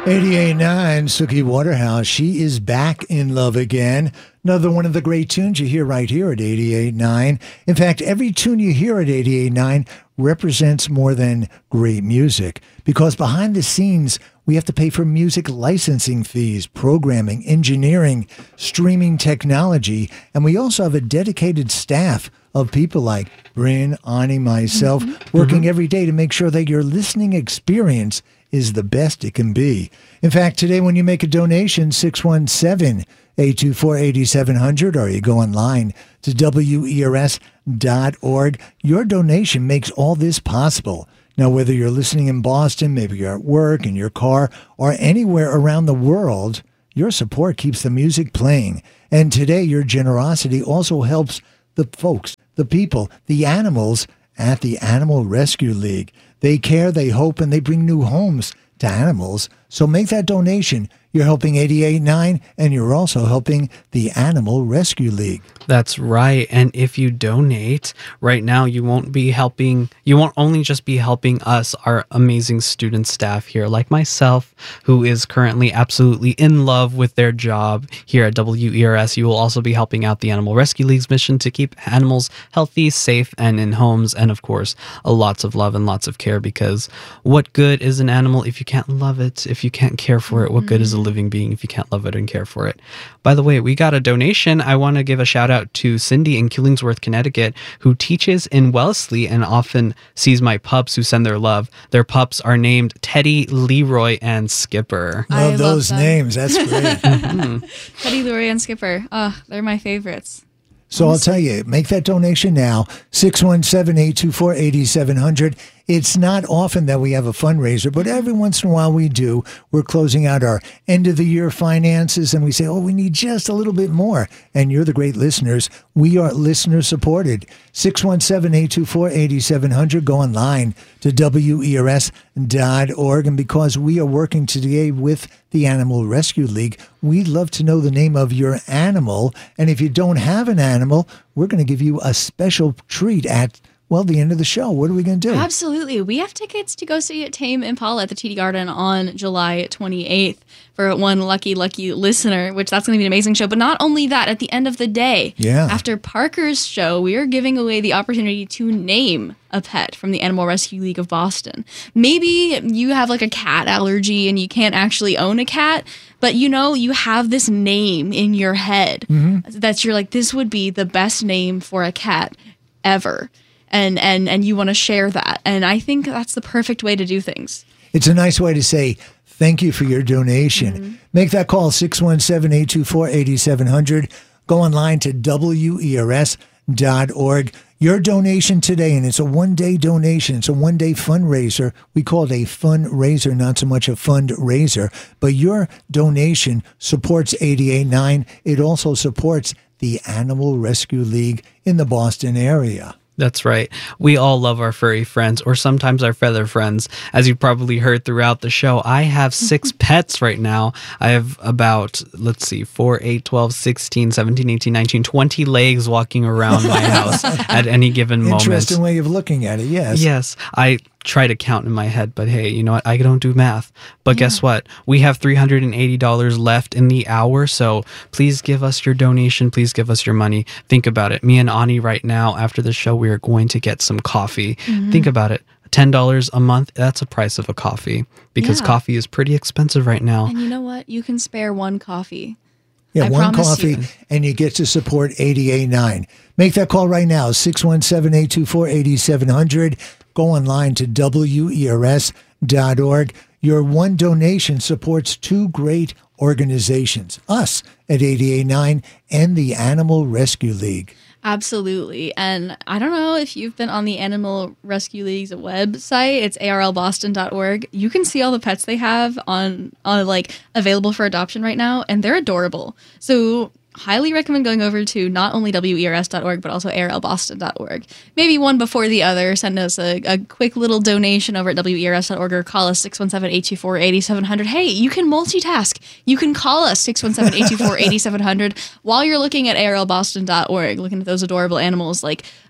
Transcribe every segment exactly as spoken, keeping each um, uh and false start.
eighty-eight point nine, Suki Waterhouse. She is back in love again. Another one of the great tunes you hear right here at eighty-eight point nine. In fact, every tune you hear at eighty-eight point nine represents more than great music, because behind the scenes, we have to pay for music licensing fees, programming, engineering, streaming technology, and we also have a dedicated staff of people like Bryn, Ani, myself, mm-hmm. working mm-hmm. every day to make sure that your listening experience is the best it can be. In fact, today when you make a donation, six one seven, eight two four, eight seven zero zero, or you go online to W E R S dot org, your donation makes all this possible. Now, whether you're listening in Boston, maybe you're at work, in your car, or anywhere around the world, your support keeps the music playing. And today, your generosity also helps the folks, the people, the animals at the Animal Rescue League. They care, they hope, and they bring new homes to animals. So make that donation. You're helping eighty-eight point nine, and you're also helping the Animal Rescue League. That's right. And if you donate right now, you won't be helping, you won't only just be helping us, our amazing student staff here, like myself, who is currently absolutely in love with their job here at W E R S. You will also be helping out the Animal Rescue League's mission to keep animals healthy, safe, and in homes. And of course, a lots of love and lots of care, because what good is an animal if you can't love it, if you can't care for it? What good is a living being if you can't love it and care for it? By the way, we got a donation. I want to give a shout out to Cindy in Killingsworth, Connecticut, who teaches in Wellesley and often sees my pups who send their love. Their pups are named Teddy, Leroy, and Skipper. Love I those love names. That's great. mm-hmm. Teddy, Leroy, and Skipper. Oh, they're my favorites. So I'll tell you, make that donation now, six one seven, eight two four, eight seven zero zero. It's not often that we have a fundraiser, but every once in a while we do. We're closing out our end-of-the-year finances, and we say, oh, we need just a little bit more. And you're the great listeners. We are listener-supported. six one seven, eight two four, eight seven zero zero. Go online to W E R S dot org. And because we are working today with the Animal Rescue League, we'd love to know the name of your animal. And if you don't have an animal, we're going to give you a special treat at well, the end of the show. What are we going to do? Absolutely. We have tickets to go see Tame Impala at the T D Garden on July twenty-eighth for one lucky, lucky listener, which that's going to be an amazing show. But not only that, at the end of the day, yeah. after Parker's show, we are giving away the opportunity to name a pet from the Animal Rescue League of Boston. Maybe you have like a cat allergy and you can't actually own a cat, but you know, you have this name in your head mm-hmm. that you're like, this would be the best name for a cat ever. And, and and you want to share that. And I think that's the perfect way to do things. It's a nice way to say thank you for your donation. Mm-hmm. Make that call, six one seven, eight two four, eight seven zero zero. Go online to W E R S dot org. Your donation today, and it's a one-day donation. It's a one-day fundraiser. We call it a fundraiser, not so much a fundraiser. But your donation supports eighty-eight point nine. It also supports the Animal Rescue League in the Boston area. That's right. We all love our furry friends, or sometimes our feather friends. As you've probably heard throughout the show, I have six pets right now. I have about, let's see, four, eight, twelve, sixteen, seventeen, eighteen, nineteen, twenty legs walking around my house at any given moment. Interesting way of looking at it, yes. Yes. I try to count in my head, but hey, you know what? I don't do math. But yeah. Guess what? We have three hundred eighty dollars left in the hour, so please give us your donation. Please give us your money. Think about it. Me and Ani right now, after the show, we are going to get some coffee. Mm-hmm. Think about it. ten dollars a month, that's the price of a coffee, because yeah. coffee is pretty expensive right now. And you know what? You can spare one coffee. Yeah, I one coffee, you. and you get to support eighty-eight point nine. Make that call right now, six one seven, eight two four, eight seven zero zero. Go online to W E R S dot org. Your one donation supports two great organizations, us at eighty-eight point nine and the Animal Rescue League. Absolutely. And I don't know if you've been on the Animal Rescue League's website. It's A R L Boston dot org. You can see all the pets they have on, on like available for adoption right now, and they're adorable. So highly recommend going over to not only W E R S dot org, but also A R L Boston dot org. Maybe one before the other. Send us a, a quick little donation over at W E R S dot org, or call us six one seven, eight two four, eight seven zero zero. Hey, you can multitask. You can call us six one seven, eight two four, eight seven zero zero while you're looking at A R L Boston dot org, looking at those adorable animals like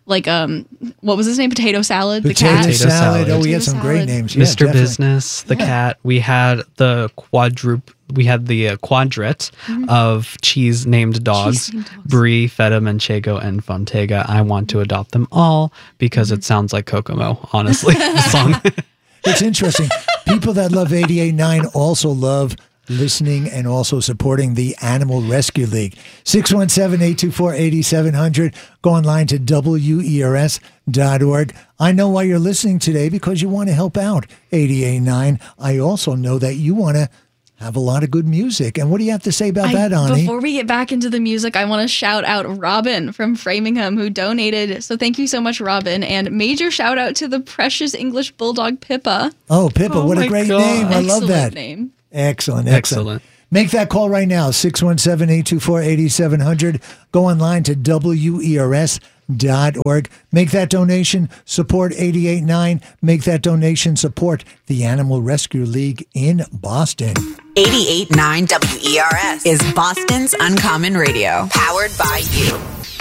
like um, what was his name? Potato salad. Potato, the cat. Potato salad. salad. Oh, we had Potato some great salad. names. Yeah, Mister definitely. Business, the cat. We had the quadruple. We had the uh, quadrate of cheese named dogs: Cheese-named dogs. Brie, Feta, Manchego, and Fontega. I want to adopt them all because it sounds like Kokomo. Honestly, the song. It's interesting. People that love eighty-eight point nine also love listening and also supporting the Animal Rescue League. six one seven, eight two four, eight seven zero zero. Go online to W E R S dot org. I know why you're listening today, because you want to help out eighty-eight point nine. I also know that you want to have a lot of good music. And what do you have to say about I- that, Ani? Before we get back into the music, I want to shout out Robin from Framingham who donated. So thank you so much, Robin. And major shout out to the precious English Bulldog Pippa. Oh, Pippa, Oh what a my great God. name. I love Excellent that. name. Excellent, excellent. Excellent. Make that call right now, six one seven, eight two four, eight seven zero zero. Go online to W E R S dot org. Make that donation, support eighty-eight point nine. Make that donation, support the Animal Rescue League in Boston. eighty-eight point nine W E R S is Boston's Uncommon Radio, powered by you.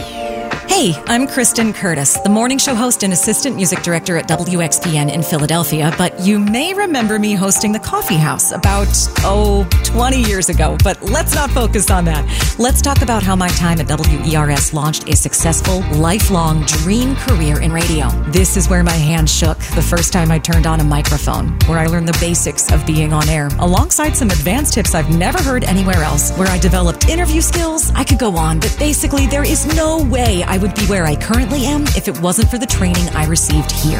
Hey, I'm Kristen Curtis, the morning show host and assistant music director at W X P N in Philadelphia, but you may remember me hosting The Coffee House about, oh, twenty years ago, but let's not focus on that. Let's talk about how my time at W E R S launched a successful, lifelong dream career in radio. This is where my hands shook the first time I turned on a microphone, where I learned the basics of being on air, alongside some advanced tips I've never heard anywhere else, where I developed interview skills. I could go on, but basically there is no way I would be where I currently am if it wasn't for the training I received here.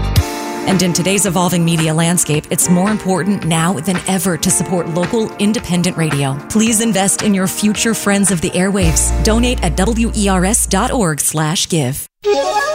And in today's evolving media landscape, it's more important now than ever to support local, independent radio. Please invest in your future friends of the airwaves. Donate at W E R S dot org slash give.